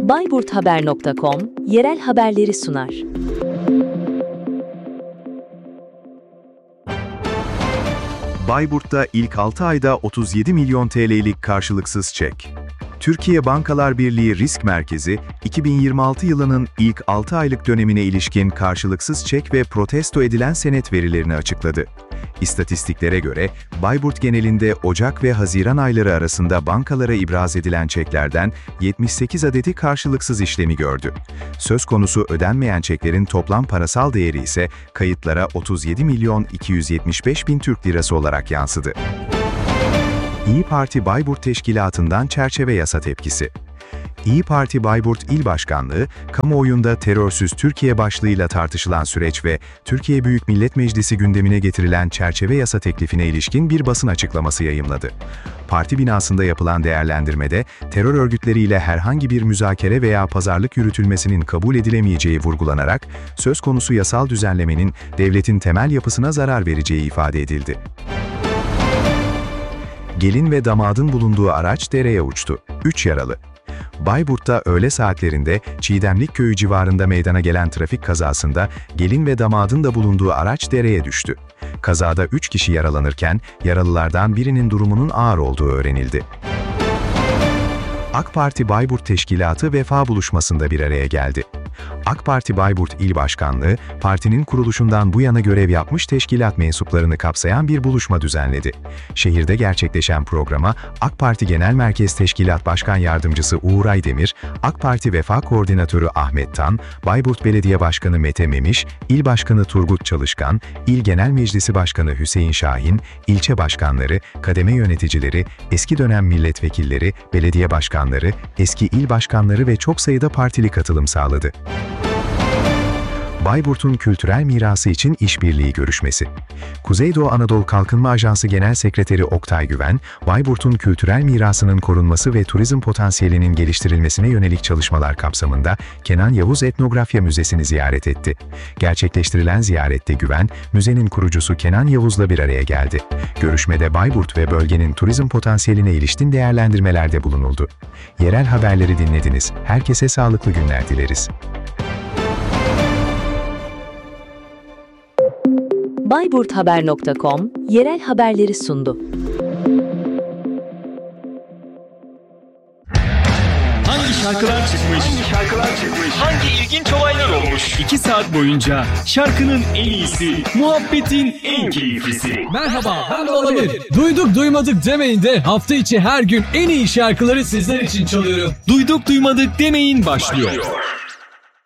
bayburthaber.com yerel haberleri sunar. Bayburt'ta ilk 6 ayda 37 milyon TL'lik karşılıksız çek. Türkiye Bankalar Birliği Risk Merkezi, 2026 yılının ilk 6 aylık dönemine ilişkin karşılıksız çek ve protesto edilen senet verilerini açıkladı. İstatistiklere göre, Bayburt genelinde Ocak ve Haziran ayları arasında bankalara ibraz edilen çeklerden 78 adeti karşılıksız işlemi gördü. Söz konusu ödenmeyen çeklerin toplam parasal değeri ise kayıtlara 37 milyon 275 bin Türk lirası olarak yansıdı. İYİ Parti Bayburt Teşkilatı'ndan çerçeve yasa tepkisi. İYİ Parti Bayburt İl Başkanlığı, kamuoyunda terörsüz Türkiye başlığıyla tartışılan süreç ve Türkiye Büyük Millet Meclisi gündemine getirilen çerçeve yasa teklifine ilişkin bir basın açıklaması yayımladı. Parti binasında yapılan değerlendirmede, terör örgütleriyle herhangi bir müzakere veya pazarlık yürütülmesinin kabul edilemeyeceği vurgulanarak, söz konusu yasal düzenlemenin devletin temel yapısına zarar vereceği ifade edildi. Gelin ve damadın bulunduğu araç dereye uçtu. 3 yaralı. Bayburt'ta öğle saatlerinde Çiğdemlik Köyü civarında meydana gelen trafik kazasında gelin ve damadın da bulunduğu araç dereye düştü. Kazada 3 kişi yaralanırken yaralılardan birinin durumunun ağır olduğu öğrenildi. AK Parti Bayburt Teşkilatı vefa buluşmasında bir araya geldi. AK Parti Bayburt İl Başkanlığı, partinin kuruluşundan bu yana görev yapmış teşkilat mensuplarını kapsayan bir buluşma düzenledi. Şehirde gerçekleşen programa AK Parti Genel Merkez Teşkilat Başkan Yardımcısı Uğur Aydemir, AK Parti Vefa Koordinatörü Ahmet Tan, Bayburt Belediye Başkanı Mete Memiş, İl Başkanı Turgut Çalışkan, İl Genel Meclisi Başkanı Hüseyin Şahin, ilçe başkanları, kademe yöneticileri, eski dönem milletvekilleri, belediye başkanları, eski il başkanları ve çok sayıda partili katılım sağladı. Bayburt'un kültürel mirası için işbirliği görüşmesi. Kuzeydoğu Anadolu Kalkınma Ajansı Genel Sekreteri Oktay Güven, Bayburt'un kültürel mirasının korunması ve turizm potansiyelinin geliştirilmesine yönelik çalışmalar kapsamında Kenan Yavuz Etnografya Müzesi'ni ziyaret etti. Gerçekleştirilen ziyarette Güven, müzenin kurucusu Kenan Yavuz'la bir araya geldi. Görüşmede Bayburt ve bölgenin turizm potansiyeline ilişkin değerlendirmelerde bulunuldu. Yerel haberleri dinlediniz. Herkese sağlıklı günler dileriz. bayburthaber.com yerel haberleri sundu. Hangi şarkılar çıkmış? Hangi ilginç olaylar olmuş? 2 saat boyunca şarkının en iyisi, muhabbetin en keyiflisi. Merhaba, ben Olabilir. Duyduk duymadık demeyin de hafta içi her gün en iyi şarkıları sizler için çalıyorum. Duyduk duymadık demeyin başlıyor.